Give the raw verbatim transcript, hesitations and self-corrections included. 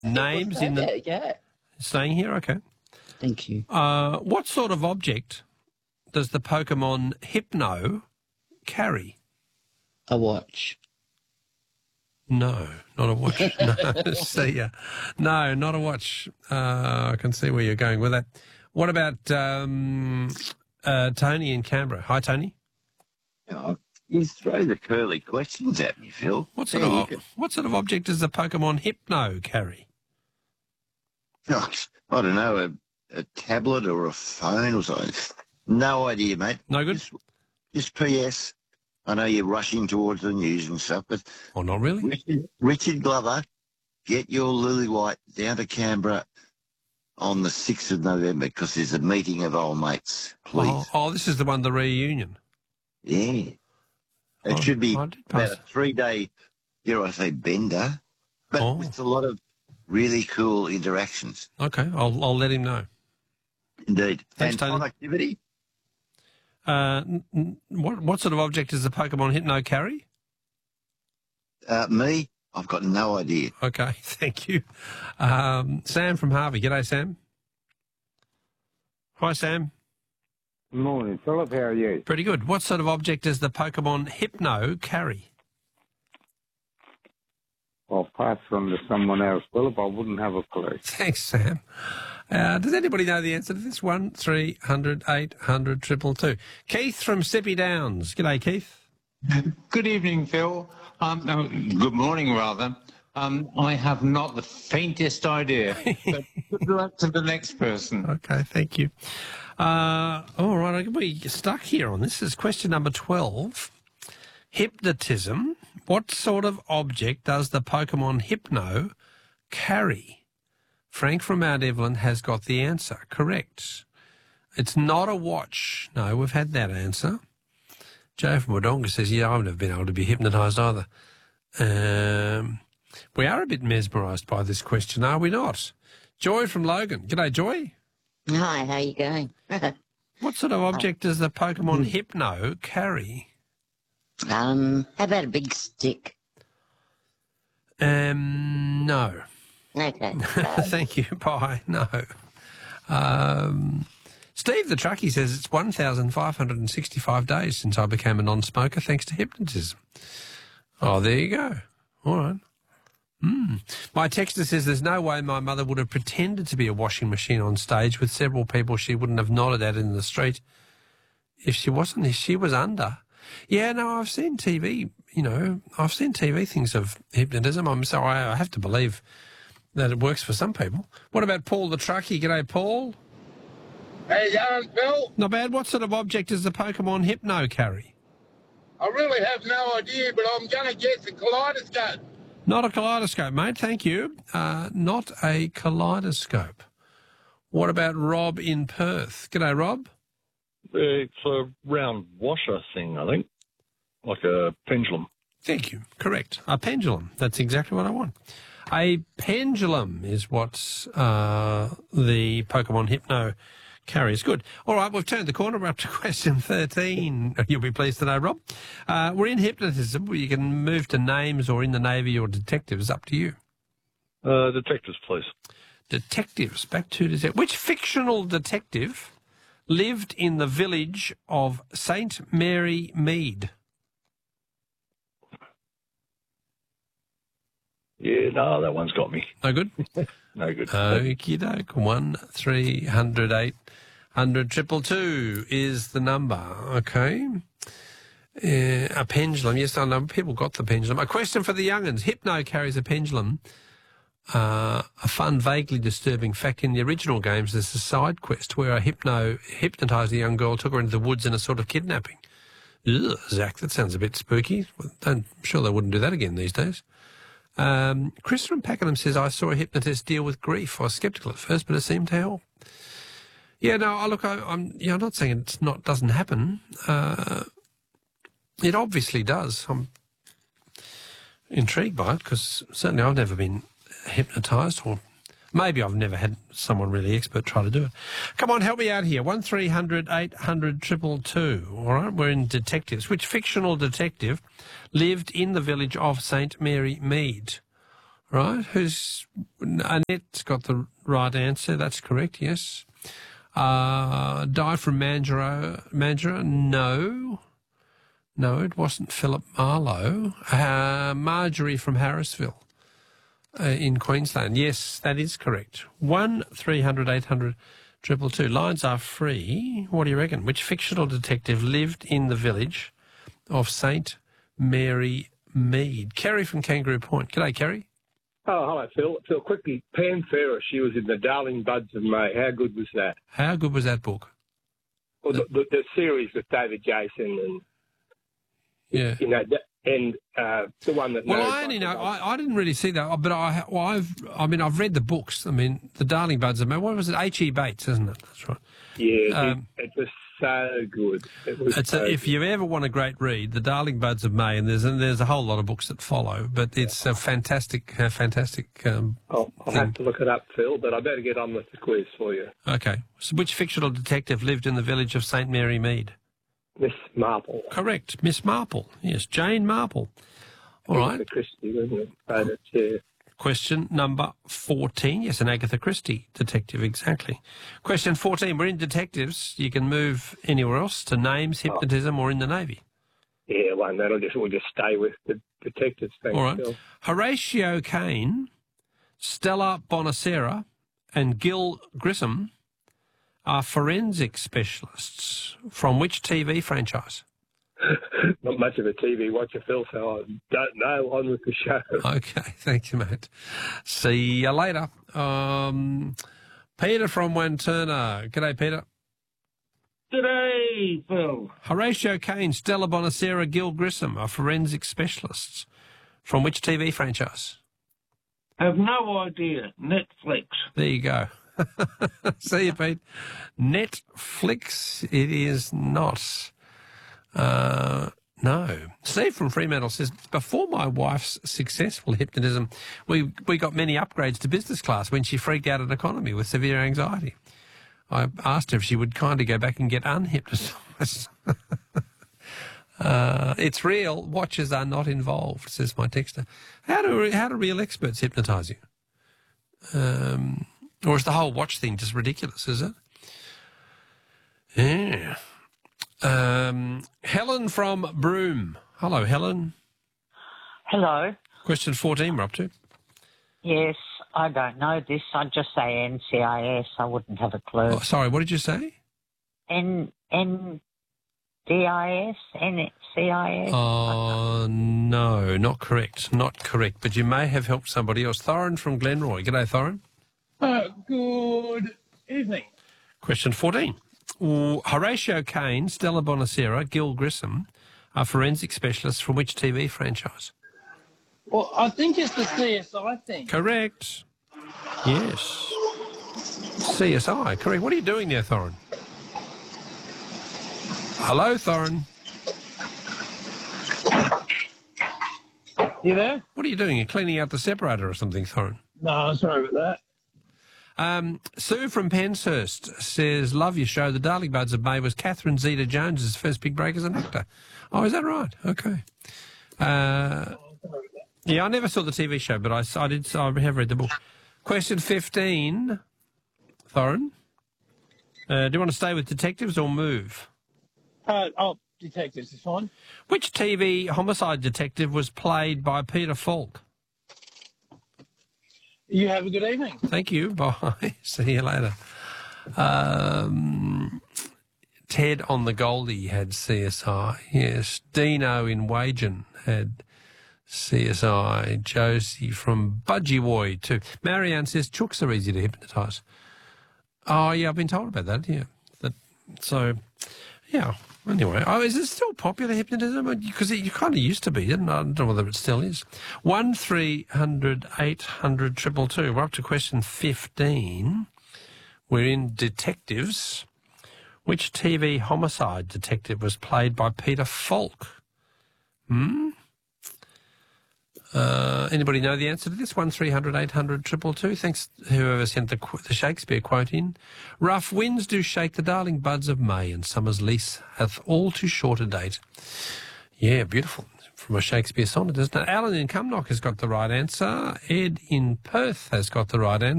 names in the... Yeah. Staying here? Okay. Thank you. Uh, what sort of object does the Pokemon Hypno carry? A watch. No, not a watch. No, see ya. No, not a watch. Uh, I can see where you're going with that. What about um, uh, Tony in Canberra? Hi, Tony. Oh, you throw the curly questions at me, Phil. What sort Yeah, of what sort of object does the Pokemon Hypno carry? Oh, I don't know, a, a tablet or a phone or something. No idea, mate. No good? Just, just P S. I know you're rushing towards the news and stuff, but... Oh, not really? Richard, Richard Glover, get your Lily White down to Canberra on the sixth of November because there's a meeting of old mates, please. Oh, oh, this is the one, the reunion. Yeah. It Oh, should be I did pass- about a three-day, dare I say, bender, but Oh. with a lot of really cool interactions. Okay, I'll I'll let him know. Indeed. Thanks, and Tony. productivity. Uh, n- n- what what sort of object does the Pokemon Hypno carry? Uh, me, I've got no idea. Okay, thank you. Um, Sam from Harvey. G'day, Sam. Hi, Sam. Morning, Philip. How are you? Pretty good. What sort of object does the Pokemon Hypno carry? I'll pass on to someone else, Philip. I wouldn't have a clue. Thanks, Sam. Uh, does anybody know the answer to this? One, three hundred, eight hundred, triple two. Keith from Steppy Downs. G'day, Keith. Good evening, Phil. Um, no, good morning, rather. Um, I have not the faintest idea. But good luck to the next person. Okay, thank you. Uh, all right, I'm going to be stuck here on this. This is question number twelve. Hypnotism. What sort of object does the Pokemon Hypno carry? Frank from Mount Evelyn has got the answer. Correct. It's not a watch. No, we've had that answer. Joe from Wodonga says, yeah, I've never been able to be hypnotised either. Um, we are a bit mesmerised by this question, are we not? Joy from Logan. G'day, Joy. Hi, how you going? What sort of object does the Pokemon Hypno carry? um, how about a big stick? Um, no. Okay. Thank you. Bye. No. Um, Steve the truckie says it's one thousand five hundred sixty-five days since I became a non-smoker thanks to hypnotism. Oh, there you go. All right. Mm. My texter says there's no way my mother would have pretended to be a washing machine on stage with several people she wouldn't have nodded at in the street if she wasn't. If she was under. Yeah, no, I've seen T V, you know, I've seen T V things of hypnotism. I'm sorry, I have to believe that it works for some people. What about Paul the truckie? G'day, Paul. Hey, young Phil. Not bad. What sort of object does the Pokemon Hypno carry? I really have no idea, but I'm going to guess a kaleidoscope. Not a kaleidoscope, mate. Thank you. Uh, not a kaleidoscope. What about Rob in Perth? G'day, Rob. It's a round washer thing, I think, like a pendulum. Thank you. Correct. A pendulum. That's exactly what I want. A pendulum is what uh, the Pokemon Hypno carries. Good. All right, we've turned the corner. We're up to question thirteen. You'll be pleased to know, Rob. Uh, we're in hypnotism. You can move to names or in the Navy or detectives. Up to you. Uh, detectives, please. Detectives. Back to detectives. Which fictional detective lived in the village of Saint Mary Mead? Yeah, no, that one's got me. No good? No good. Okie doke. One, three hundred, eight hundred, triple two is the number. Okay. Uh, a pendulum. Yes, I know. People got the pendulum. A question for the young'uns. Hypno carries a pendulum. Uh, a fun, vaguely disturbing fact, in the original games, there's a side quest where a hypno hypnotised a young girl, took her into the woods in a sort of kidnapping. Ugh, Zach, that sounds a bit spooky. I'm sure they wouldn't do that again these days. Um, Chris from Pakenham says, I saw a hypnotist deal with grief. I was sceptical at first, but it seemed to help. Yeah, no, I look, I, I'm, you know, I'm not saying it's not doesn't happen. Uh, it obviously does. I'm intrigued by it because certainly I've never been hypnotised, or maybe I've never had someone really expert try to do it. Come on, help me out here. One three hundred eight hundred triple two. All right, we're in detectives. Which fictional detective lived in the village of Saint Mary Mead? Right, who's... Annette's got the right answer. That's correct, yes. Uh, died from Mandurah. Mandurah? No. No, it wasn't Philip Marlowe. Uh, Marjorie from Harrisville uh, in Queensland. Yes, that is correct. One three hundred eight hundred triple two. Lines are free. What do you reckon? Which fictional detective lived in the village of Saint Mary Mead? Kerry from Kangaroo Point. G'day, Kerry. Oh, hello, Phil. Phil, quickly, Pam Ferris, she was in The Darling Buds of May. How good was that? How good was that book? Well, the, the, the series with David Jason and, yeah. you know, that, and uh, the one that... Well, knows I only like know, I, I didn't really see that, but I, well, I've, I mean, I've read the books. I mean, The Darling Buds of May. What was it? H E Bates, isn't it? That's right. Yeah, Um, it, it was so good. It was It's so a, if you ever want a great read, The Darling Buds of May, and there's and there's a whole lot of books that follow, but it's a fantastic, uh, fantastic. Um, I'll, I'll have to look it up, Phil, but I better get on with the quiz for you. okay, so which fictional detective lived in the village of Saint Mary Mead? Miss Marple. Correct, Miss Marple. Yes, Jane Marple. All right. Agatha Christie, wasn't it? But it's, yeah. Question number fourteen. Yes, an Agatha Christie detective, exactly. Question fourteen. We're in detectives. You can move anywhere else to names, hypnotism, or in the Navy. Yeah, well, that'll just, we'll just stay with the detectives. Thanks, All right. Phil. Horatio Caine, Stella Bonacera, and Gil Grissom are forensic specialists from which T V franchise? Not much of a T V watcher, Phil, so I don't know. On with the show. Okay, thank you, mate. See you later. Um, Peter from Wanturna. G'day, Peter. G'day, Phil. Horatio Caine, Stella Bonacera, Gil Grissom are forensic specialists from which T V franchise? Have no idea. Netflix. There you go. See you, Pete. Netflix, it is not. Uh, no. Steve from Fremantle says, before my wife's successful hypnotism, we, we got many upgrades to business class when she freaked out in economy with severe anxiety. I asked her if she would kindly go back and get unhypnotised. uh, it's real. Watchers are not involved, says my texter. How do, how do real experts hypnotise you? Um, or is the whole watch thing just ridiculous, is it? Yeah. Um, Helen from Broome. Hello, Helen. Hello. Question fourteen we're up to. Yes, I don't know this. I'd just say N C I S. I wouldn't have a clue. Oh, sorry, what did you say? N N D I S? N C I S? Oh, no, not correct. Not correct. But you may have helped somebody else. Thorin from Glenroy. G'day, Thorin. Uh, good evening. Question fourteen. Ooh, Horatio Caine, Stella Bonacera, Gil Grissom are forensic specialists from which T V franchise? Well, I think it's the C S I thing. Correct. Yes. C S I, correct. What are you doing there, Thorin? Hello, Thorin. You there? What are you doing? You're cleaning out the separator or something, Thorin? No, sorry about that. Um, Sue from Penshurst says, love your show. The Darling Buds of May was Catherine Zeta-Jones's first big break as an actor. Oh, is that right? Okay. Uh, yeah, I never saw the T V show, but I, I did. I have read the book. Question fifteen, Thorin. Uh, do you want to stay with detectives or move? Uh, oh, detectives is fine. Which T V homicide detective was played by Peter Falk? You have a good evening. Thank you. Bye. See you later. Um, Ted on the Goldie had C S I. Yes. Dino in Wagen had C S I. Josie from Budgiewoy too. Marianne says chooks are easy to hypnotise. Oh, yeah, I've been told about that, yeah. That, so, yeah. Anyway, oh, is it still popular, hypnotism? Because it you kind of used to be, didn't it? I don't know whether it still is. One three hundred eight hundred triple two. We're up to question fifteen. We're in detectives. Which T V homicide detective was played by Peter Falk? Hmm? Uh, anybody know the answer to this? One three hundred eight hundred triple two. Thanks to whoever sent the, the Shakespeare quote in. Rough winds do shake the darling buds of May, and summer's lease hath all too short a date. Yeah, beautiful. from a Shakespeare sonnet, isn't it? Alan in Cumnock has got the right answer. Ed in Perth has got the right answer.